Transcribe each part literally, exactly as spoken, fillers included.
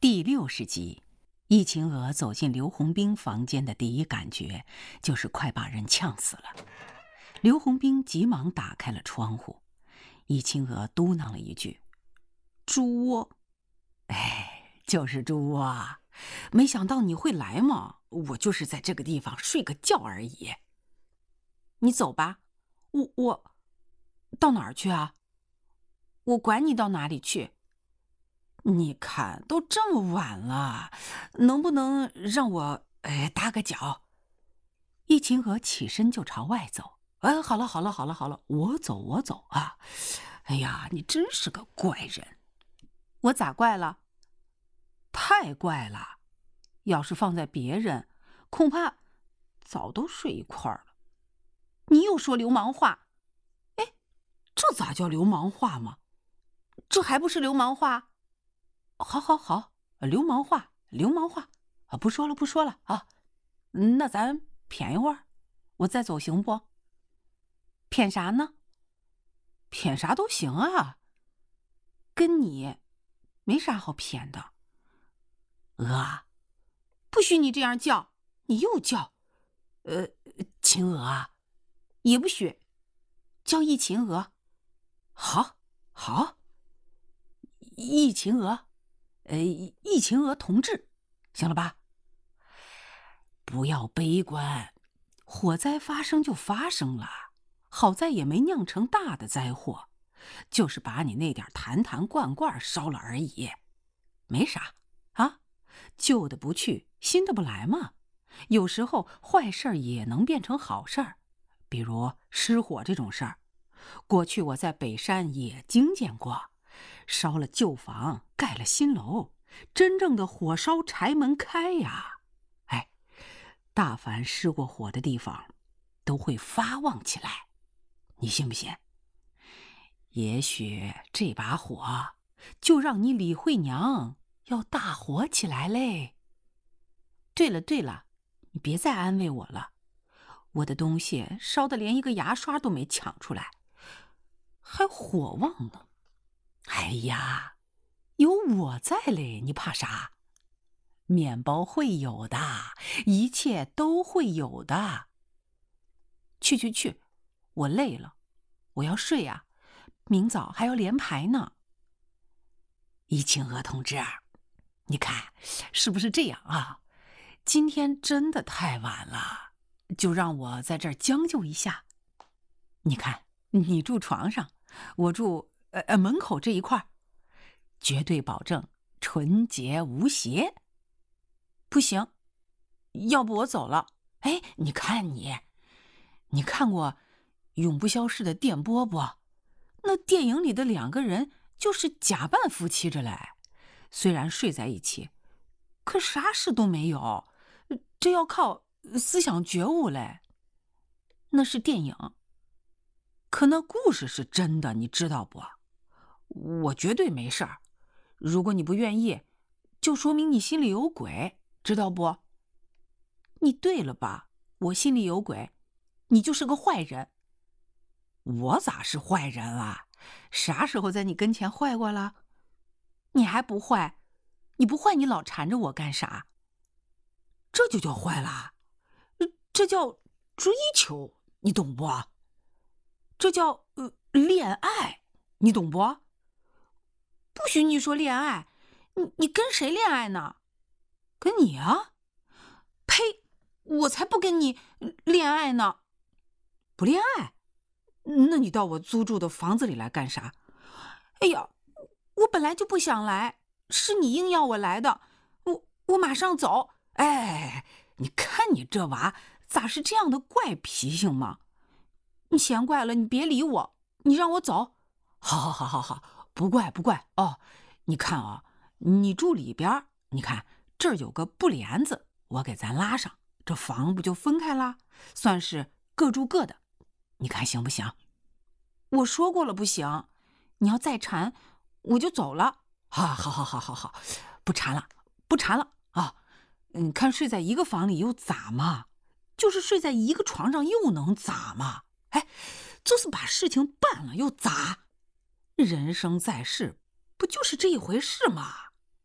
第六十集，易秦娥走进刘洪兵房间的第一感觉就是快把人呛死了。刘洪兵急忙打开了窗户，易秦娥嘟囔了一句：“猪窝。”“哎，就是猪窝啊！没想到你会来嘛，我就是在这个地方睡个觉而已。”“你走吧。”“我我到哪儿去啊？”“我管你到哪里去。”“你看都这么晚了，能不能让我哎打个脚？”易秦娥起身就朝外走。“哎，好了好了好了好了，我走我走啊！哎呀，你真是个怪人。”“我咋怪了？”“太怪了，要是放在别人，恐怕早都睡一块儿了。”“你又说流氓话。”“哎，这咋叫流氓话嘛？这还不是流氓话？”“好好好，流氓话流氓话啊！不说了不说了啊，那咱谝一会儿，我再走行不？”“谝啥呢？”“谝啥都行啊，跟你没啥好谝的。”“娥，不许你这样叫，你又叫。呃，秦娥啊，也不许叫易秦娥。”“好，好，易秦娥。呃，易秦娥同志，行了吧？不要悲观，火灾发生就发生了，好在也没酿成大的灾祸，就是把你那点坛坛罐罐烧了而已，没啥啊。旧的不去，新的不来嘛。有时候坏事也能变成好事儿，比如失火这种事儿，过去我在北山也经见过。烧了旧房，盖了新楼，真正的火烧柴门开呀！哎，大凡失过火的地方，都会发旺起来，你信不信？也许这把火，就让你李慧娘要大火起来嘞。对了对了，你别再安慰我了，我的东西烧得连一个牙刷都没抢出来，还火旺呢。哎呀，有我在嘞，你怕啥？面包会有的，一切都会有的。去去去，我累了，我要睡呀，明早还要连排呢。”“易秦娥同志，你看是不是这样啊？今天真的太晚了，就让我在这儿将就一下。你看，你住床上，我住呃呃门口这一块，绝对保证纯洁无邪。”“不行，要不我走了。”“哎，你看你，你看过《永不消逝的电波》不？那电影里的两个人就是假扮夫妻着嘞，虽然睡在一起，可啥事都没有，这要靠思想觉悟嘞。那是电影，可那故事是真的，你知道不？我绝对没事儿。如果你不愿意，就说明你心里有鬼，知道不？”“你对了吧？我心里有鬼，你就是个坏人。”“我咋是坏人啊？啥时候在你跟前坏过了？你还不坏？你不坏，你老缠着我干啥？这就叫坏了，这叫追求，你懂不？这叫呃恋爱，你懂不？不许你说恋爱，你你跟谁恋爱呢？跟你啊？呸！我才不跟你恋爱呢！不恋爱？那你到我租住的房子里来干啥？”“哎呀，我本来就不想来，是你硬要我来的，我我马上走。”“哎，你看你这娃咋是这样的怪脾性嘛？你嫌怪了，你别理我，你让我走。”“好好好好好，不怪不怪哦。你看啊，你住里边，你看这儿有个布帘子，我给咱拉上，这房不就分开了，算是各住各的，你看行不行？”“我说过了不行，你要再缠我就走了。”“啊，好好好好好，不缠了不缠了啊！你看睡在一个房里又咋嘛？就是睡在一个床上又能咋嘛？哎，就是把事情办了又咋？人生在世不就是这一回事吗？”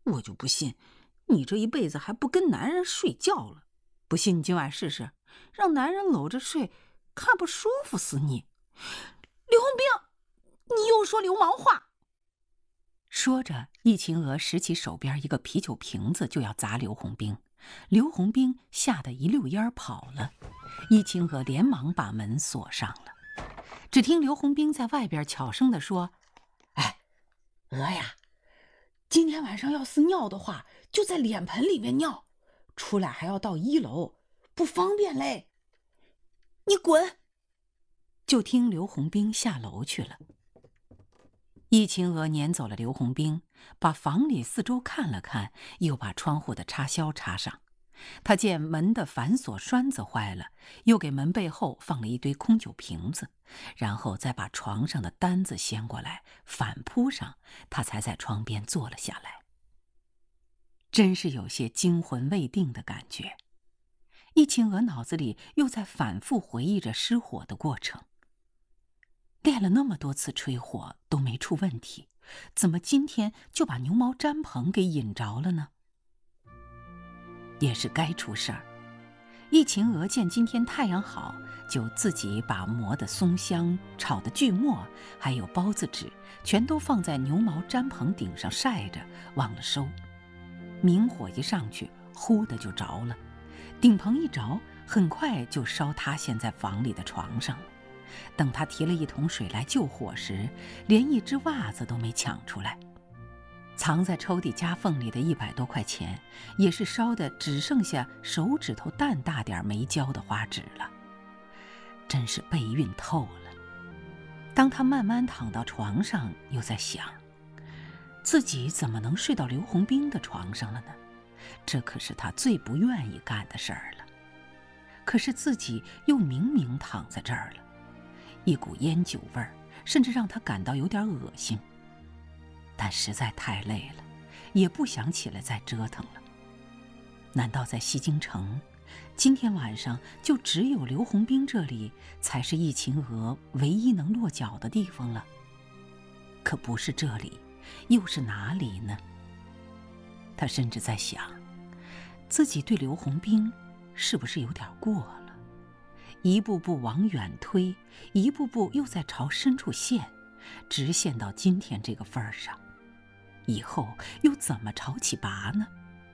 我就不信，你这一辈子还不跟男人睡觉了。不信你今晚试试，让男人搂着睡，看不舒服死你！刘洪兵，你又说流氓话！说着，易秦娥拾起手边一个啤酒瓶子就要砸刘洪兵，刘洪兵吓得一溜烟跑了。易秦娥连忙把门锁上了。只听刘洪兵在外边悄声地说：“哎，娥呀，今天晚上要是尿的话，就在脸盆里面尿，出来还要到一楼，不方便嘞。”你滚！就听刘洪兵下楼去了。易秦娥撵走了刘洪兵，把房里四周看了看，又把窗户的插销插上。他见门的反锁栓子坏了，又给门背后放了一堆空酒瓶子，然后再把床上的单子掀过来反铺上，他才在窗边坐了下来。真是有些惊魂未定的感觉。易秦娥脑子里又在反复回忆着失火的过程。练了那么多次吹火都没出问题，怎么今天就把牛毛毡棚给引着了呢？也是该出事儿。易秦娥见今天太阳好，就自己把磨的松香、炒的锯末，还有包子纸，全都放在牛毛毡棚顶上晒着，忘了收。明火一上去，呼的就着了，顶棚一着，很快就烧塌陷在房里的床上了。等他提了一桶水来救火时，连一只袜子都没抢出来。藏在抽屉夹缝里的一百多块钱，也是烧的只剩下手指头蛋大点没交的花纸了。真是背运透了。当他慢慢躺到床上，又在想，自己怎么能睡到刘洪兵的床上了呢？这可是他最不愿意干的事儿了。可是自己又明明躺在这儿了，一股烟酒味儿，甚至让他感到有点恶心。但实在太累了，也不想起来再折腾了。难道在西京城，今天晚上就只有刘洪兵这里才是易秦娥唯一能落脚的地方了？可不是这里，又是哪里呢？他甚至在想，自己对刘洪兵是不是有点过了？一步步往远推，一步步又在朝深处陷，直陷到今天这个份儿上。以后又怎么朝起拔呢？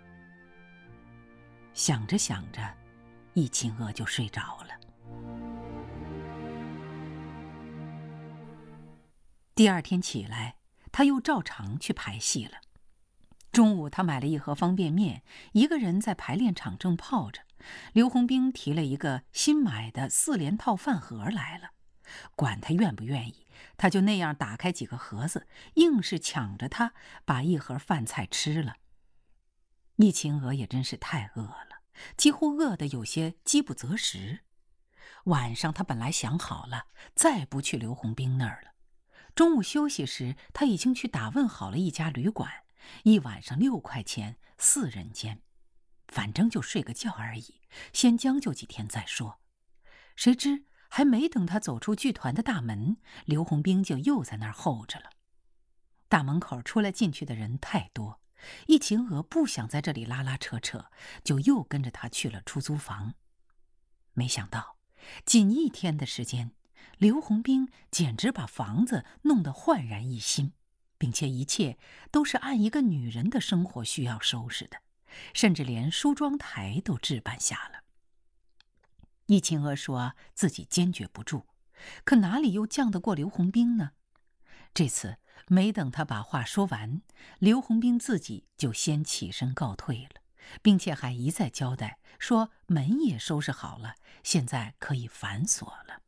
想着想着，易秦娥就睡着了。第二天起来，他又照常去排戏了。中午他买了一盒方便面，一个人在排练场正泡着。刘洪兵提了一个新买的四连套饭盒来了，管他愿不愿意，他就那样打开几个盒子，硬是抢着他把一盒饭菜吃了。易秦娥也真是太饿了，几乎饿得有些饥不择食。晚上他本来想好了，再不去刘洪兵那儿了。中午休息时，他已经去打问好了一家旅馆，一晚上六块钱，四人间，反正就睡个觉而已，先将就几天再说。谁知还没等他走出剧团的大门，刘洪兵就又在那儿候着了。大门口出来进去的人太多，易秦娥不想在这里拉拉扯扯，就又跟着他去了出租房。没想到仅一天的时间，刘洪兵简直把房子弄得焕然一新，并且一切都是按一个女人的生活需要收拾的，甚至连梳妆台都置办下了。易秦娥说自己坚决不住，可哪里又犟得过刘洪兵呢？这次没等他把话说完，刘洪兵自己就先起身告退了，并且还一再交代说门也收拾好了，现在可以反锁了。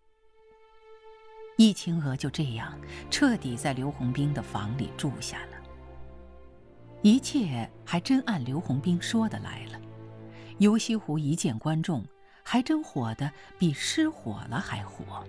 易秦娥就这样彻底在刘洪兵的房里住下了。一切还真按刘洪兵说的来了。游西湖一见观众，还真火得比失火了还火。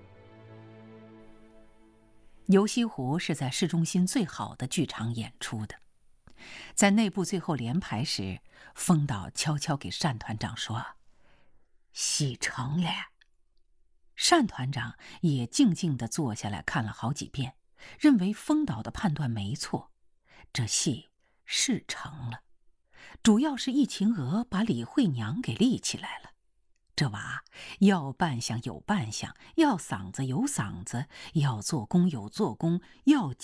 游西湖是在市中心最好的剧场演出的。在内部最后连排时，封导悄悄给单团长说：“戏成了。”单团长也静静地坐下来看了好几遍，认为封导的判断没错，这戏是成了，主要是易秦娥把李慧娘给立起来了。这娃要扮相有扮相，要嗓子有嗓子，要做工有做工，要